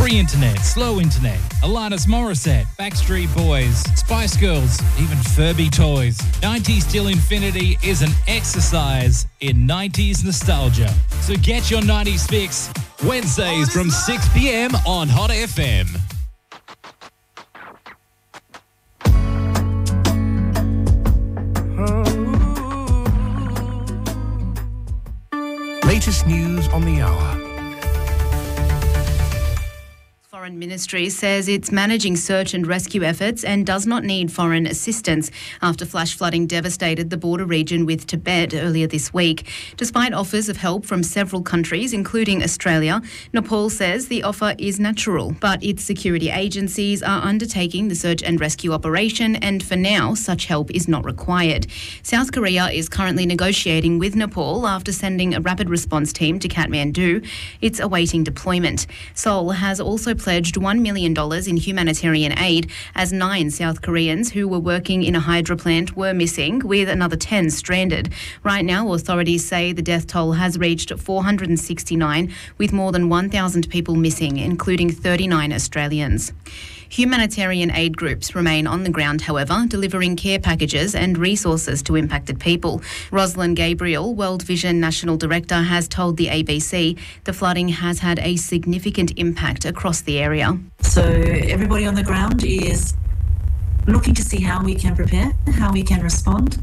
Free internet, slow internet, Alanis Morissette, Backstreet Boys, Spice Girls, even Furby toys. 90s Till Infinity is an exercise in 90s nostalgia. So get your 90s fix Wednesdays from 6 p.m. on Hot FM. Latest news on the hour. Foreign Ministry says it's managing search and rescue efforts and does not need foreign assistance after flash flooding devastated the border region with Tibet earlier this week. Despite offers of help from several countries, including Australia, Nepal says the offer is natural, but its security agencies are undertaking the search and rescue operation, and for now, such help is not required. South Korea is currently negotiating with Nepal after sending a rapid response team to Kathmandu. It's awaiting deployment. Seoul has also pledged $1 million in humanitarian aid as 9 South Koreans who were working in a hydro plant were missing, with another 10 stranded. Right now, authorities say the death toll has reached 469, with more than 1,000 people missing, including 39 Australians. Humanitarian aid groups remain on the ground, however, delivering care packages and resources to impacted people. Rosalind Gabriel, World Vision National Director, has told the ABC the flooding has had a significant impact across the area. So everybody on the ground is looking to see how we can prepare, how we can respond,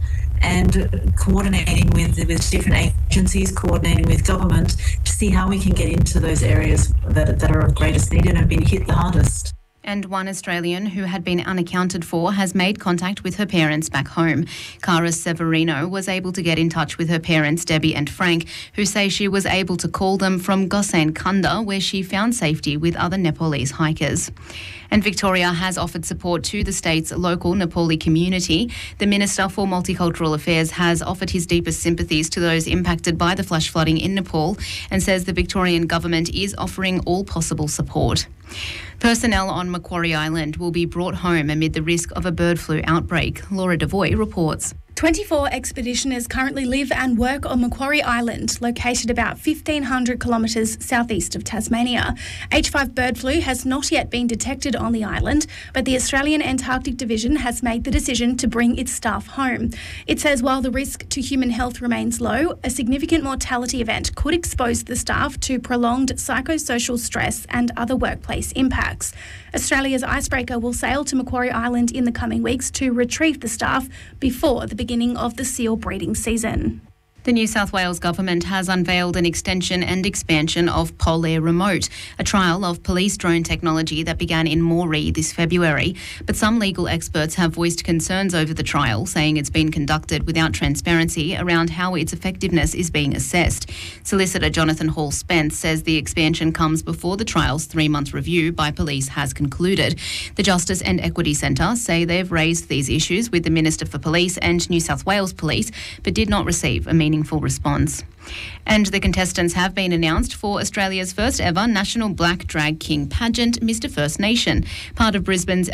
and coordinating with different agencies, coordinating with government to see how we can get into those areas that are of greatest need and have been hit the hardest. And one Australian who had been unaccounted for has made contact with her parents back home. Cara Severino was able to get in touch with her parents, Debbie and Frank, who say she was able to call them from Gosain Kunda, where she found safety with other Nepalese hikers. And Victoria has offered support to the state's local Nepali community. The Minister for Multicultural Affairs has offered his deepest sympathies to those impacted by the flash flooding in Nepal and says the Victorian government is offering all possible support. Personnel on Macquarie Island will be brought home amid the risk of a bird flu outbreak. Laura Devoy reports. 24 expeditioners currently live and work on Macquarie Island, located about 1,500 kilometres southeast of Tasmania. H5 bird flu has not yet been detected on the island, but the Australian Antarctic Division has made the decision to bring its staff home. It says while the risk to human health remains low, a significant mortality event could expose the staff to prolonged psychosocial stress and other workplace impacts. Australia's icebreaker will sail to Macquarie Island in the coming weeks to retrieve the staff before the beginning of the seal breeding season. The New South Wales government has unveiled an extension and expansion of Polair Remote, a trial of police drone technology that began in Moree this February. But some legal experts have voiced concerns over the trial, saying it's been conducted without transparency around how its effectiveness is being assessed. Solicitor Jonathan Hall Spence says the expansion comes before the trial's 3-month review by police has concluded. The Justice and Equity Centre say they've raised these issues with the Minister for Police and New South Wales Police, but did not receive a meaningful response. And the contestants have been announced for Australia's first ever National Black Drag King pageant, Mr First Nation. Part of Brisbane's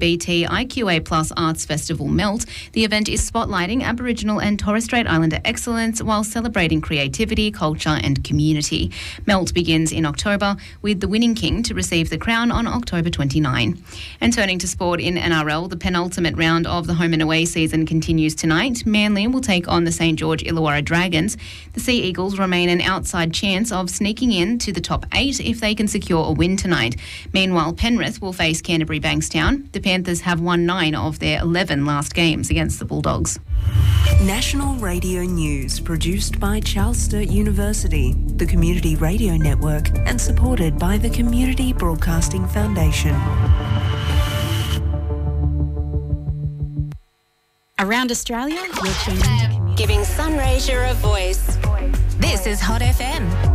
LGBTIQA+ Arts Festival Melt, the event is spotlighting Aboriginal and Torres Strait Islander excellence while celebrating creativity, culture and community. Melt begins in October, with the winning king to receive the crown on October 29. And turning to sport in NRL, the penultimate round of the home and away season continues tonight. Manly will take on the St George Illawarra Dragons. The Sea Eagles remain an outside chance of sneaking in to the top 8 if they can secure a win tonight. Meanwhile, Penrith will face Canterbury Bankstown. The Panthers have won 9 of their 11 last games against the Bulldogs. National Radio News, produced by Charles Sturt University, the Community Radio Network, and supported by the Community Broadcasting Foundation. Around Australia, you're tuned into Giving Sunraysia a voice. This is Hot FM.